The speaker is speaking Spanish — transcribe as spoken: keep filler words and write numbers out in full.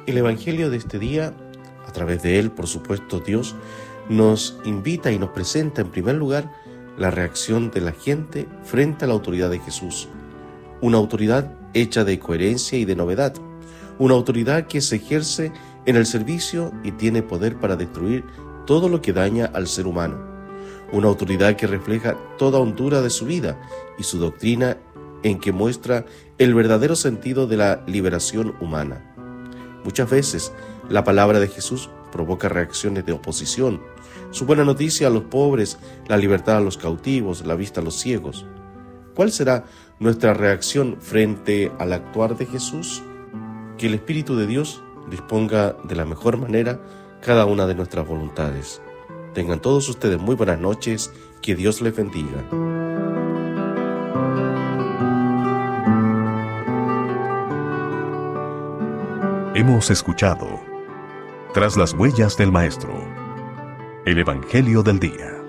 El Evangelio de este día, a través de él, por supuesto, Dios nos invita y nos presenta en primer lugar la reacción de la gente frente a la autoridad de Jesús. Una autoridad hecha de coherencia y de novedad. Una autoridad que se ejerce en el servicio y tiene poder para destruir todo lo que daña al ser humano. Una autoridad que refleja toda hondura de su vida y su doctrina, en que muestra el verdadero sentido de la liberación humana. Muchas veces la palabra de Jesús provoca reacciones de oposición. Su buena noticia a los pobres, la libertad a los cautivos, la vista a los ciegos. ¿Cuál será nuestra reacción frente al actuar de Jesús? Que el Espíritu de Dios disponga de la mejor manera cada una de nuestras voluntades. Tengan todos ustedes muy buenas noches, que Dios les bendiga. Hemos escuchado Tras las huellas del Maestro, el Evangelio del Día.